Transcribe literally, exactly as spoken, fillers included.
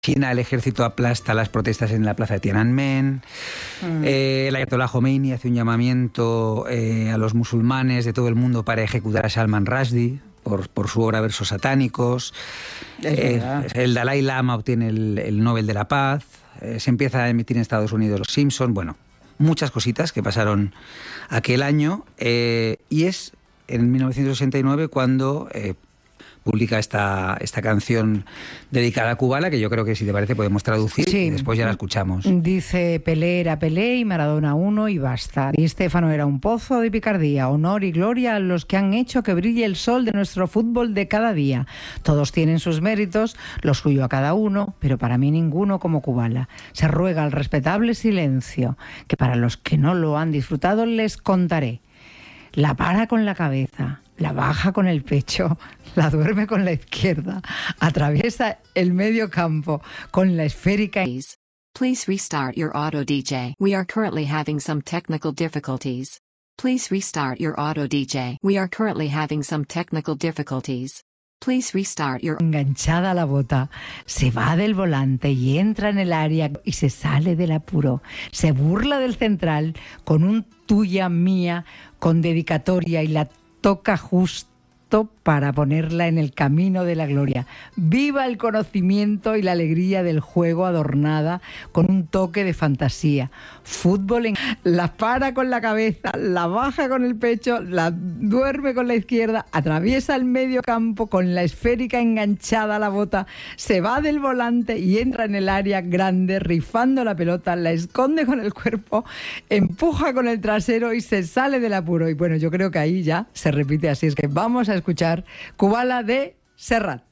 China, el ejército aplasta las protestas en la plaza de Tiananmen. Mm. Eh, el ayatolá Khomeini hace un llamamiento eh, a los musulmanes de todo el mundo para ejecutar a Salman Rushdie por, por su obra Versos satánicos. Eh, el Dalai Lama obtiene el, el Nobel de la Paz. Eh, se empieza a emitir en Estados Unidos Los Simpson. Bueno, muchas cositas que pasaron aquel año. Eh, y es en mil novecientos sesenta y nueve cuando Eh, publica esta, esta canción dedicada a Kubala, que yo creo que, si te parece, podemos traducir, sí, y después ya la escuchamos. Dice: Pelé era Pelé y Maradona uno y basta. Di Stéfano era un pozo de picardía. Honor y gloria a los que han hecho que brille el sol de nuestro fútbol de cada día. Todos tienen sus méritos, lo suyo a cada uno, pero para mí ninguno como Kubala. Se ruega al respetable silencio, que para los que no lo han disfrutado les contaré. La para con la cabeza, la baja con el pecho, la duerme con la izquierda, atraviesa el medio campo con la esférica. Please restart your auto D J. We are currently having some technical difficulties. Please restart your auto D J. We are currently having some technical difficulties. Please restart your... Enganchada a la bota, se va del volante y entra en el área y se sale del apuro. Se burla del central con un tuya mía, con dedicatoria, y la toca justo para ponerla en el camino de la gloria. Viva el conocimiento y la alegría del juego, adornada con un toque de fantasía. Fútbol en... La para con la cabeza, la baja con el pecho, la duerme con la izquierda, atraviesa el medio campo con la esférica enganchada a la bota, se va del volante y entra en el área grande rifando la pelota, la esconde con el cuerpo, empuja con el trasero y se sale del apuro. Y bueno, yo creo que ahí ya se repite así. Es que vamos a escuchar Kubala de Serrat.